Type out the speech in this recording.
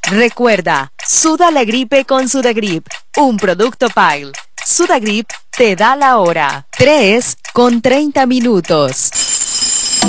Recuerda, suda la gripe con Sudagrip, un producto Pile. Sudagrip te da la hora. 3:30 minutos.